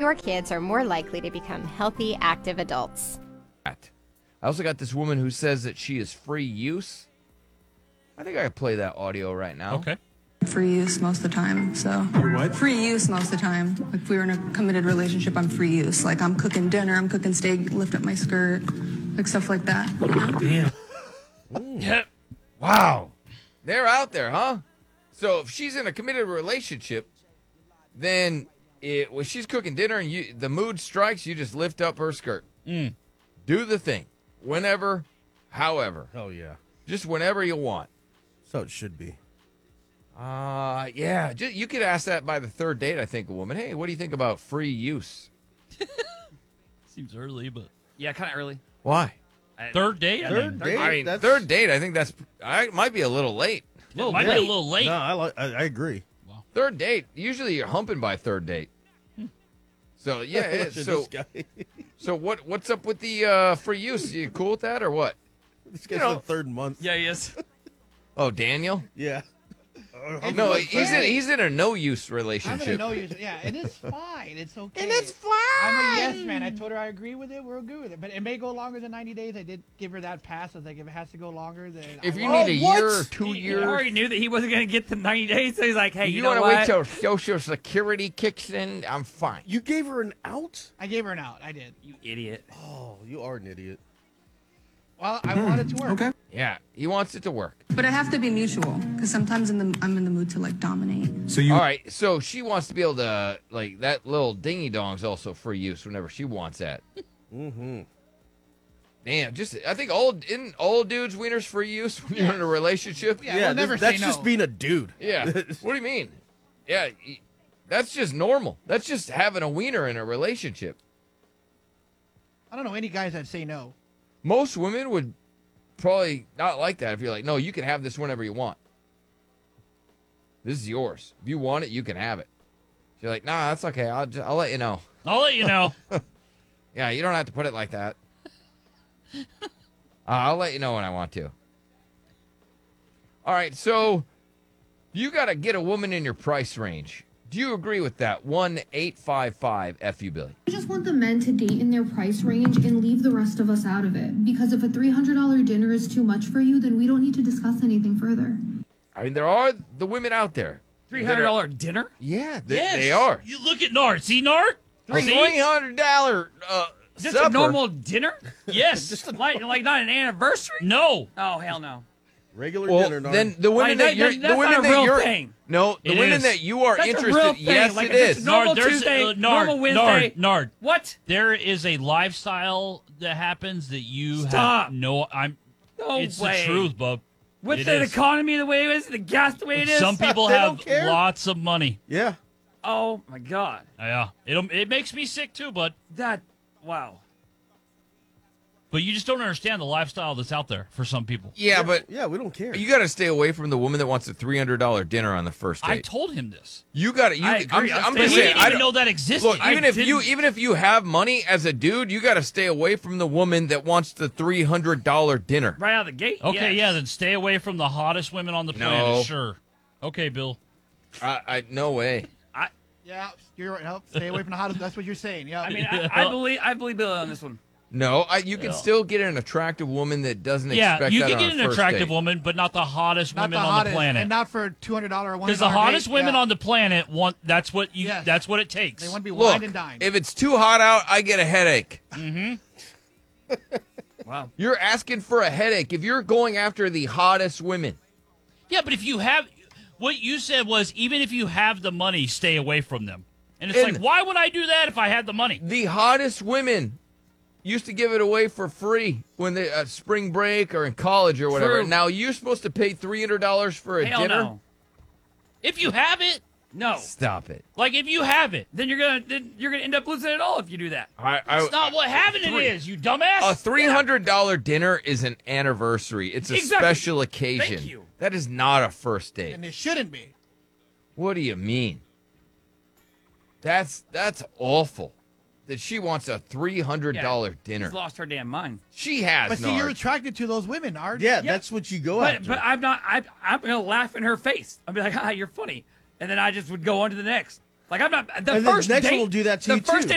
your kids are more likely to become healthy, active adults. I also got this woman who says that she is free use. I think I can play that audio right now. Okay. Free use most of the time, so. You're what? Free use most of the time. Like, if we were in a committed relationship, I'm free use. Like, I'm cooking dinner, I'm cooking steak, lift up my skirt, like stuff like that. Damn. Yeah. Wow. They're out there, huh? So if she's in a committed relationship, then when she's cooking dinner and the mood strikes, you just lift up her skirt. Do the thing. Whenever, however. Oh, yeah. Just whenever you want. So it should be. Yeah. You could ask that by the third date, I think, a woman. Hey, what do you think about free use? Seems early, but Yeah, kind of early. Why? third date. Third date? I mean, That's- third date, I think might be a little late. It might be a little late. No, I agree. Third date, usually you're humping by third date. So, yeah. Look at so, this guy. so what's up with the free use? You cool with that or what? This guy's in the third month. Yeah, he is. Oh, Daniel? Yeah. No, he's in a no-use I'm relationship. gonna know you. Yeah, and it's fine. It's okay. And it's fine. I'm a yes man. I told her I agree with it. We're good with it. But it may go longer than 90 days. I did give her that pass. I was like, if it has to go longer, then If I you won't. need a year or 2 He years, already knew that he wasn't going to get to 90 days, so he's like, hey, you know want to what? wait till Social Security kicks in, I'm fine. You gave her an out? I gave her an out. I did. You idiot. Oh, you are an idiot. Well, I wanted to work. Okay. Yeah, he wants it to work. But it have to be mutual, because sometimes I'm in the mood to, like, dominate. So you All right, so she wants to be able to, like, that little dingy dong's also free use whenever she wants that. Mm-hmm. Damn, I think old dudes wieners free use when you're in a relationship. Yeah, we'll never that's say just no. being a dude. Yeah. What do you mean? Yeah, that's just normal. That's just having a wiener in a relationship. I don't know any guys that say no. Most women would probably not like that if you're like, no, you can have this whenever you want. This is yours. If you want it, you can have it. You're like, nah, that's okay. I'll let you know. I'll let you know. Yeah, you don't have to put it like that. I'll let you know when I want to. All right, so you got to get a woman in your price range. Do you agree with that? 1-855-FU Billy. I just want the men to date in their price range and leave the rest of us out of it. Because if a $300 dinner is too much for you, then we don't need to discuss anything further. I mean, there are the women out there. $300 dinner? Yeah, Yes. they are. You look at Nard. See Nard? See? $300 Just supper. a normal dinner? Yes. like not an anniversary? No. Oh, hell no. Regular Well, dinner, Nard. then the women Like, that you're, that's the not women a that real you're, thing. no, the It women is. that you are That's a interested. real thing. Yes, Like, it if it's is. normal there's Tuesday, Nard, normal Wednesday. Nard. What? There is a lifestyle that happens that you Stop. have no. No It's way. the truth, bub. With It the is. economy the way it is, the gas the way it is. Some people They have don't care. lots of money. yeah. Oh, my God. Yeah, it makes me sick too, bud. Wow. But you just don't understand the lifestyle that's out there for some people. Yeah, but Yeah, we don't care. you got to stay away from the woman that wants a $300 dinner on the first date. I told him this. You got to. I agree. I'm But just he saying. didn't even know that existed. Look, even I even if you have money as a dude, you got to stay away from the woman that wants the $300 dinner. Right out of the gate. Okay, yes. yeah, then stay away from the hottest women on the planet. No. Sure. Okay, Bill. No way. Yeah, you're right. No, stay away from the hottest. That's what you're saying. Yeah. I mean, I believe Bill on this one. No, you can still get an attractive woman that doesn't Yeah, expect you that can on get a an first attractive date. woman, but not the hottest not women the on hottest, the planet. and not for $200 or $100. Because the hottest date. women Yeah. on the planet want that's what you Yes. that's what it takes. They want to be Look, wined and dined. if it's too hot out, I get a headache. Wow. You're asking for a headache if you're going after the hottest women. Yeah, but if you have what you said was even if you have the money, stay away from them. And it's And- like, why would I do that if I had the money? The hottest women used to give it away for free when they at spring break or in college or whatever. True. Now you're supposed to pay $300 for a Hell dinner. no. If you have it, No. Stop it. like if you have it, Then you're gonna end up losing it all if you do that. it's not what having it is, you dumbass. A $300 dinner is an anniversary. It's a Exactly. special occasion. Thank you. That is not a first date. and it shouldn't be. What do you mean? That's awful. That she wants a $300 dinner. She's lost her damn mind. She has. But see, you're Nard. attracted to those women, Art. Yeah, that's what you go But after. but I'm not. I'm gonna laugh in her face. I'll be like, "Ah, you're funny," and then I just would go on to the next. Like I'm not the And then first the next date. one will do that to the you, first too. date